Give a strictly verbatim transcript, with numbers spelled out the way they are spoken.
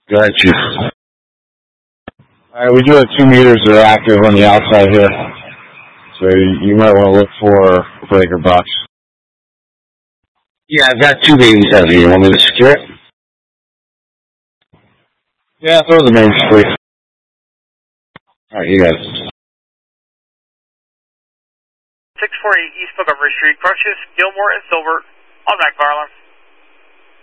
Go ahead, Chief. All right, we do have two meters that are active on the outside here, so you might want to look for a breaker box. Yeah, I've got two babies out here. You want me to secure it? Yeah, throw the names, please. All right, you got it. six forty East Montgomery Street, Crutches, Gilmore, and Silver. On back fire alarm.